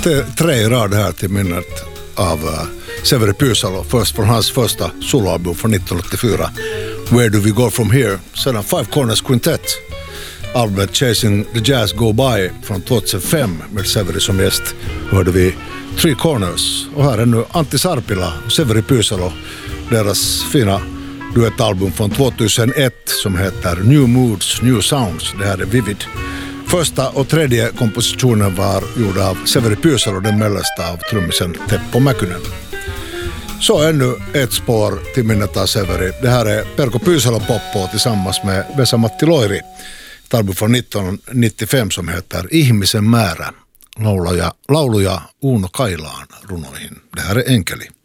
tre i rad här till minnet av Severi Pyysalo, först från hans första soloalbum från 1984, Where Do We Go From Here. Sedan Five Corners Quintet, albumet Chasing the Jazz Go By från 2005 med Severi som gäst, hörde vi Three Corners. Och här är nu Antti Sarpila och Severi Pyysalo, deras fina duettalbum från 2001 som heter New Moods, New Sounds. Det här är Vivid. Första och tredje kompositionen var gjord av Severi Pyysalo, den mellersta av trummisen Teppo Mäkynen. Så ännu ett spår till minnet av Severi. Det här är Perko Pyysalo-Poppo tillsammans med Vesa-Matti Loiri. Ett album från 1995 som heter Ihmisen määrä. Lauluja Uno Kailaan runoihin. Det här är Enkeli.